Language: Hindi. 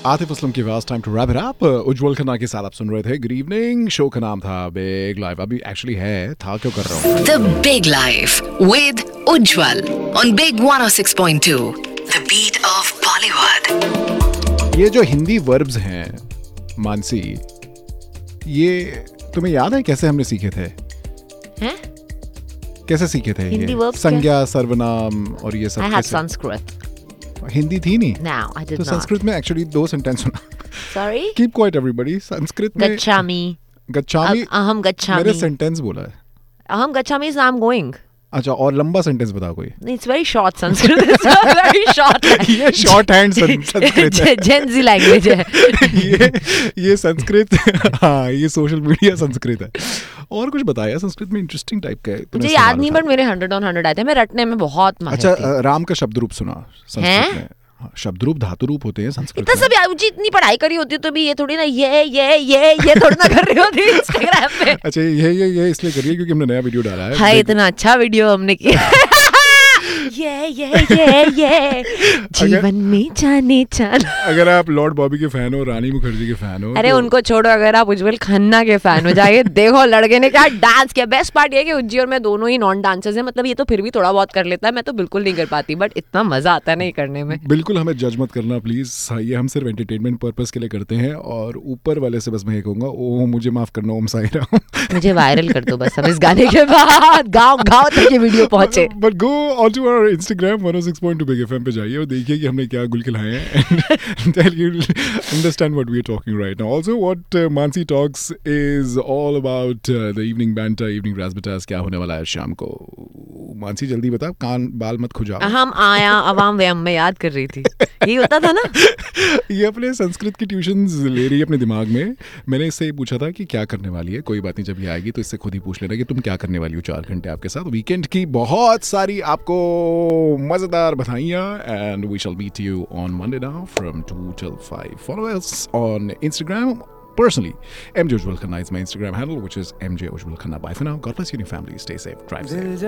आतिफ असलम की आवाज, time to wrap it up. उज्जवल खन्ना के साथ आप सुन रहे थे गुड इवनिंग। शो का नाम था बिग लाइफ, अभी एक्चुअली था क्यों कर रहा हूँ। The Big Life with Ujjwal on Big 106.2, the beat of Bollywood. ये जो हिंदी वर्ब्स हैं मानसी, ये तुम्हें याद है कैसे हमने सीखे थे? हैं? कैसे सीखे थे? हिंदी ये verbs संज्ञा, सर्वनाम और ये सब I had कैसे? Sanskrit. हिंदी थी नहीं? No, I did तो not. संस्कृत में एक्चुअली 2 सेंटेंस सुना। Sorry? Keep quiet everybody. Sanskrit में Gachami. गच्छामी Aham gachami. मेरे सेंटेंस बोला है। Aham gachami is I'm going. अच्छा, और लंबा सेंटेंस बताओ कोई। It's very short Sanskrit. It's a very short. ये शॉर्ट हैंड संस्कृत है। Gen Z language है. ये संस्कृत, हाँ ये सोशल मीडिया संस्कृत है। और कुछ बताया संस्कृत में इंटरेस्टिंग टाइप का है? मुझे याद नहीं, बट मेरे 100 on 100 आए थे. मैं रटने में बहुत माहिर थी. अच्छा, राम का शब्द रूप सुना संस्कृत में? हाँ, शब्द रूप धातु रूप होते हैं संस्कृत इतना में। सब यार, मुझे इतनी पढ़ाई करी होती तो भी ये थोड़ी ना ये थोड़ी ना कर रही होती इंस्टाग्राम पे. अच्छा, ये इसलिए करिए क्योंकि हमने नया वीडियो डाला है। हाय, इतना अच्छा वीडियो हमने किया. ये जीवन में जाने जाना. अगर आप लॉर्ड बॉबी के फैन हो, रानी मुखर्जी के फैन हो, अरे तो उनको छोड़ो, अगर आप उज्जवल खन्ना के फैन हो जाइए, देखो लड़के ने क्या डांस किया. बेस्ट पार्ट ये है कि उज्जी और मैं दोनों ही नॉन डांसर्स हैं. मतलब ये तो फिर भी थोड़ा बहुत कर लेता है, मैं तो बिल्कुल नहीं कर पाती, बट इतना मजा आता है नहीं करने में. बिल्कुल हमें जज मत करना प्लीज। ये हम सिर्फ एंटरटेनमेंट पर्पस के लिए करते हैं। और ऊपर वाले से बस मैं ये कहूंगा, ओ मुझे माफ करना, ओम साई राम। मुझे वायरल कर दो बस अब इस गाने के बाद. गांव तक ये वीडियो पहुंचे. But go on to our Instagram 106.2 big FM पे जाइए और देखिए कि हमने क्या गुल खिलाए हैं, and then you'll understand what we are talking right now. Also what Mansi Talks is all about the evening banter, evening razzmatazz. क्या होने वाला है शाम को? मानसी जल्दी बता, कान बाल मत खुजाओ। हम आया अवाम व्यम में याद कर रही थी. यही होता था ना. ये अपने संस्कृत की ट्यूशंस ले रही है अपने दिमाग में. मैंने इससे पूछा था कि क्या करने वाली है. कोई बात नहीं, जब ये आएगी तो इससे खुद ही पूछ लेना कि तुम क्या करने वाली हो 4 घंटे आपके साथ. वीकेंड की बहुत सारी आपको मजेदार बधाइयाँ. And we shall meet you on Monday now from 2 till 5. Follow us on Instagram. Personally, MJ Ujjwal Khanna is my Instagram handle, which is MJ Ujjwal Khanna. Bye for now. God bless you and your family. Stay safe. Drive safe.